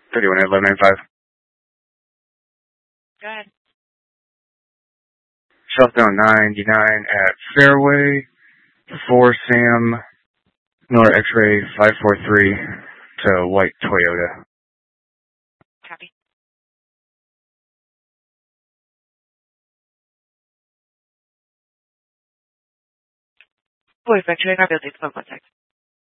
31 at 1195. Go ahead. Southbound 99 at Fairway, 4 Sam, Nora X-Ray 543 to white Toyota. Copy. Voice actually, I'll be able to